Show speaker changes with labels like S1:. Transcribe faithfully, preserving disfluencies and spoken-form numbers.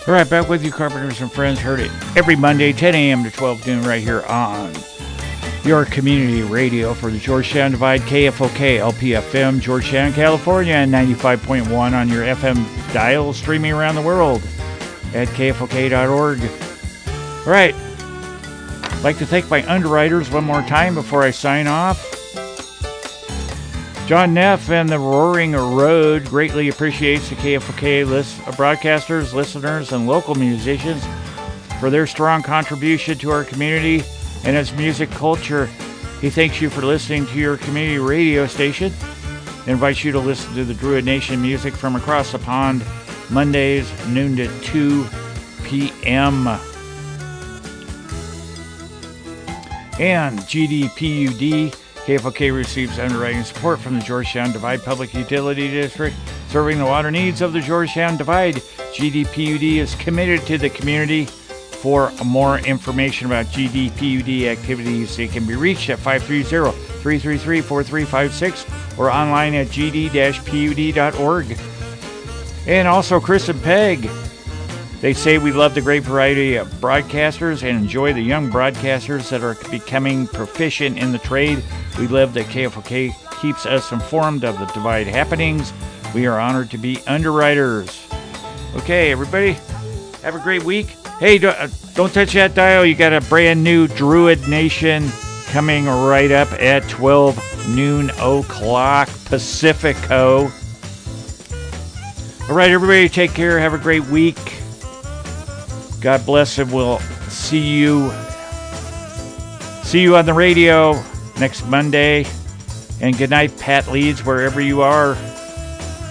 S1: All right, back with you, Carpenters and Friends. Heard it every Monday, ten a.m. to twelve noon, right here on your community radio for the Georgetown Divide, K F O K, L P F M, Georgetown, California, and ninety-five point one on your F M dial, streaming around the world at K F O K dot org. All right, I'd like to thank my underwriters one more time before I sign off. John Neff and the Roaring Road greatly appreciates the K F O K list, broadcasters, listeners, and local musicians for their strong contribution to our community and its music culture. He thanks you for listening to your community radio station and invites you to listen to the Druid Nation music from across the pond Mondays, noon to two p.m. And G D P U D, K F O K receives underwriting support from the Georgetown Divide Public Utility District, serving the water needs of the Georgetown Divide. G D P U D is committed to the community. For more information about G D P U D activities, they can be reached at five three zero, three three three, four three five six or online at g d dash p u d dot org. And also Chris and Peg. They say we love the great variety of broadcasters and enjoy the young broadcasters that are becoming proficient in the trade. We love that K F O K keeps us informed of the Divide happenings. We are honored to be underwriters. Okay, everybody, have a great week. Hey, don't touch that dial. You got a brand new Druid Nation coming right up at twelve noon o'clock Pacifico. All right, everybody, take care. Have a great week. God bless, and we'll see you see you on the radio next Monday. And good night, Pat Leeds, wherever you are.